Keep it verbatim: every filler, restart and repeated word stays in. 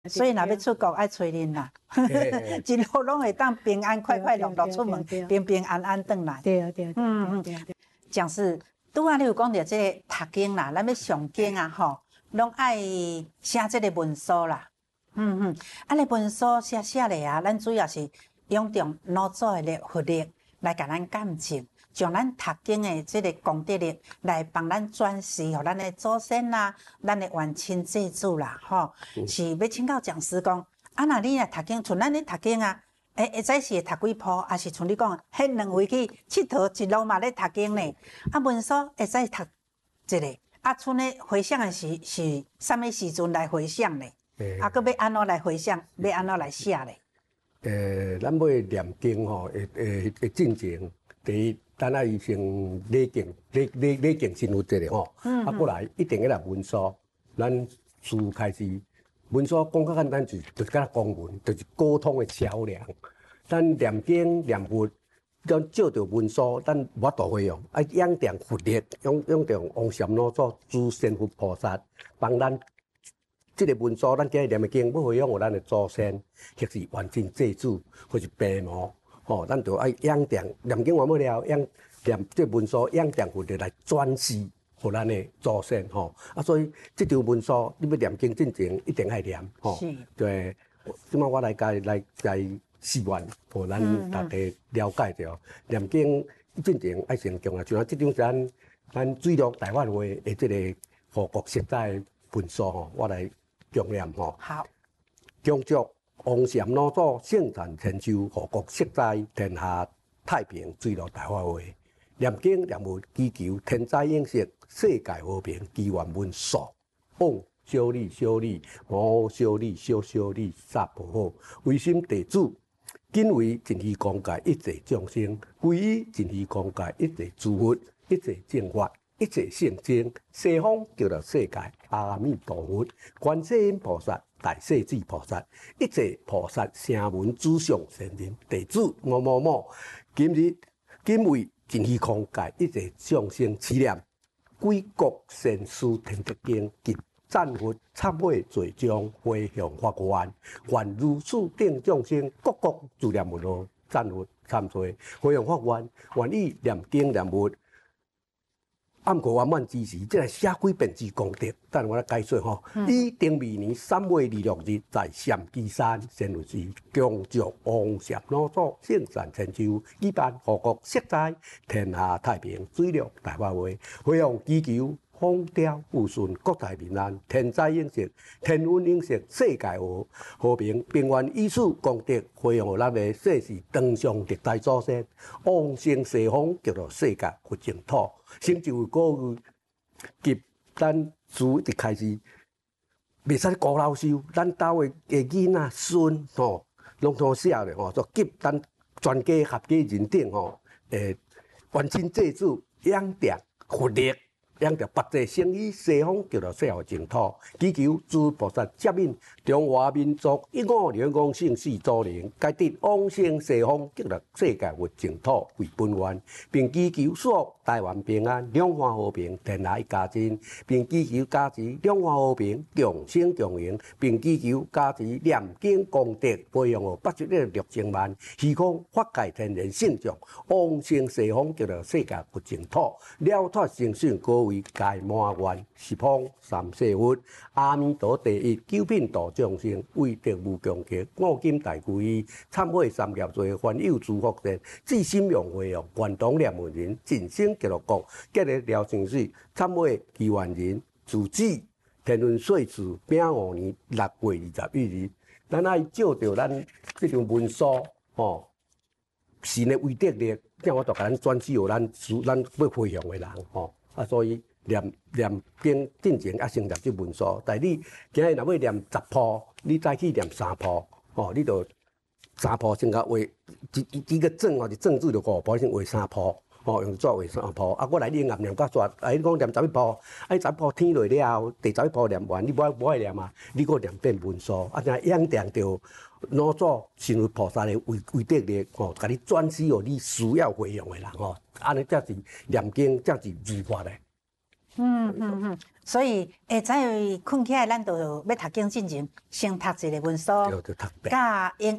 所以若要出国爱找恁啦，一路拢会当平安快快乐乐出门，平平安安转来。 对啊对啊， 嗯嗯。讲是拄仔你有讲到这个读经啦，咱要上经啊吼，拢爱写这个文书啦。嗯嗯，啊，个文书写写咧啊，咱主要是用着脑组的活力来甲咱感情。将咱读经的这个功德力来帮咱转世，互咱的祖先啦、咱的冤亲债主啦，吼、嗯，是要请教讲师讲，啊，那你若读经，像咱咧读经啊，诶，会使是会读几铺，还是像你讲，迄两位去佚佗一路嘛咧读经呢？啊，文书会使读一个，啊，剩咧回想的是是啥物时阵来回想呢？啊，搁要安怎来回想？要安怎来写呢？ 诶，咱要念经吼，会会会进前，第一。咱爱先礼敬、礼礼礼敬神佛这个吼，嗯嗯啊，过来一定要来文书。咱自开始文书讲较简单，就就是甲公文，就是沟通的桥梁。咱念经念佛，咱照着文书，咱无法度会用，爱仰仗佛力，仰仰仗王禅老祖、诸神佛菩萨，帮咱这个文书，咱今日念的经，要回向互咱的祖先，或是冤亲债主，或是父母。吼、哦，咱就爱仰仗念经完末了，仰念这文书，仰仗佛力来转世，互咱的祖先吼、哦。啊，所以这张文书，你要念经进前一定爱念吼。是。对，即摆我来家来来示愿，互咱大家了解着。念经进前爱先强啊，像啊，这张咱咱水陆台湾话的这个护国实在文书吼，我来强念吼。 好。 恭祝王禅老祖圣诞千秋，护国息灾，天下太平，水陆大发会。念经念佛，祈求天灾应息，世界和平，祈愿文殊。嗡小利小利，摩小利小小利，萨婆诃。唯心地主，敬为尽虚空界一切众生，皈依尽虚空界一切诸佛，一切正法，一切圣经。西方叫做世界，阿弥陀佛，观世音菩萨。大势至菩萨，一切菩萨声闻祖上神灵地主某某某，今日今为尽虚空界一切众生祈念，归国善事天德经，及赞佛忏悔罪障，回向法愿，愿如此等众生，各国自念无路，赞佛忏罪，回向法愿，愿意念经念佛。暗过圆满之时，即个写几遍之功德，等我来解说吼。以丁未年三月二六日，在陕基山仙路寺，恭祝王禅老祖圣诞千秋，举办护国息灾，天下太平，水陆大发会，回向祈求风调雨顺，国泰民安，天灾应息，天运应息，世界和和平，并愿以此功德，回向咱的世世当上历代祖先，往生西方，叫做世界佛净土。成就古语，及咱自一开始，袂使高老修，咱兜的个囡仔孙吼，拢通写咧吼，就及咱全家合家人等吼，诶，冤亲债主仰仗佛力。仰着八界生意，西方叫做世界净土，祈求诸菩萨接引中华民族一五两公姓氏祖灵，皆得往生西方，叫做世界佛净土为本愿，并祈求所台湾平安，两岸和平，天下一家亲，并祈求加持两岸和平，共生共荣，并祈求加持念经功德，培养哦八十亿六千万，虚空法界天人圣像，往生西方，叫做世界佛净土，了脱生死高。界满愿十方三世佛，阿弥陀第一，九品度众生，为德无穷极，五金大皈依，忏悔三业罪，还有诸福善，至心用回用，愿当念文人，尽生极乐国，结力了生死，忏悔祈愿人，自此天运岁次丙午年六月二十一日，咱爱照着咱这张文书吼，神的威德力，这我就甲咱转示予咱咱要回向的人吼。啊，所以念念经进前啊，先念这文书。但你今日若要念十铺，你再去念三铺，哦，你就三铺先甲画一一个正哦，是正字就五铺，先画三铺，哦，用纸画三铺。啊，我来你念念较煞，啊，你讲念十一铺，啊，十一铺天落了，第十一铺念完，你无无爱念啊，你搁念遍文书，啊，就仰仗着老祖神佛菩萨的威威德力，吼，甲你转示予你需要回向的人，吼。安尼才是念经，才是如法的。 嗯嗯嗯，所以下早困起来，咱就要读经进前，先读一个文书， 对，就读白。 甲英